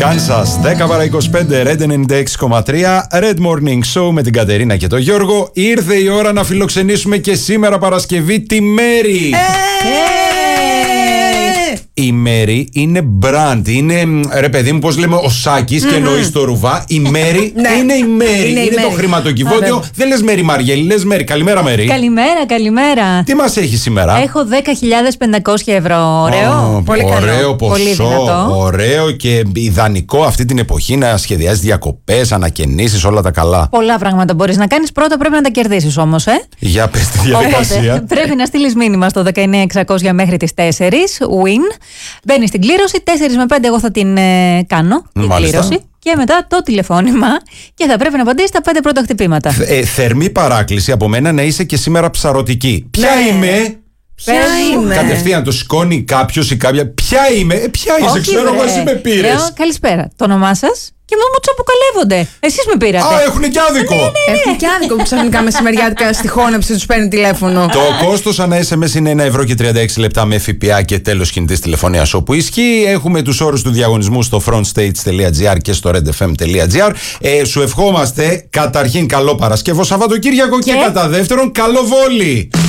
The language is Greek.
Κάνσας 10 παρά 25, Red 96,3, Red Morning Show με την Κατερίνα και τον Γιώργο. Ήρθε η ώρα να φιλοξενήσουμε και σήμερα Παρασκευή τη Μέρη. Η Μέρη είναι brand, είναι ρε παιδί μου, πώς λέμε, ο Σάκης και εννοείς το Ρουβά. Η Μέρη είναι η Μέρη. Είναι το χρηματοκιβώτιο. Δεν λες Μέρη Μαριέλη, λες Μέρη. Καλημέρα, Μέρη. Καλημέρα. Τι μας έχει σήμερα? Έχω 10.500 ευρώ. Ωραίο. Πολύ ωραίο ποσό. Πολύ δυνατό. Ωραίο και ιδανικό αυτή την εποχή να σχεδιάζεις διακοπές, ανακαινήσεις, όλα τα καλά. Πολλά πράγματα μπορείς να κάνεις. Πρώτα πρέπει να τα κερδίσεις όμως, Για πες τη διαδικασία. Οπότε πρέπει να στείλεις μήνυμα στο 19600 μέχρι τις 4. Win. Μπαίνεις στην κλήρωση. 4 με 5 εγώ θα την κάνω. Την κλήρωση. Και μετά το τηλεφώνημα και θα πρέπει να απαντήσεις τα 5 πρώτα χτυπήματα. Θερμή παράκληση από μένα να είσαι και σήμερα ψαρωτική. Ποια είμαι? Κατευθείαν το σηκώνει κάποιος ή κάποια. Ποια είμαι? Ποια είσαι? Ξέρω εγώ, εσύ με πήρες. Λέω καλησπέρα. Το όνομά σας. Και μου τσαποκαλεύονται. Εσείς με πήρατε. Α, έχουνε και άδικο. Έχουν και άδικο που ξαφνικά μεσημεριάτικα στη χώνεψη τους παίρνει τηλέφωνο. Το κόστος ανά SMS είναι 1,36€ με ΦΠΑ και τέλος κινητής τηλεφωνίας όπου ισχύει. Έχουμε τους όρους του διαγωνισμού στο frontstage.gr και στο redfm.gr. Σου ευχόμαστε καταρχήν καλό Παρασκευό Σαββατοκύριακο και κατά δεύτερον καλό Βόλι.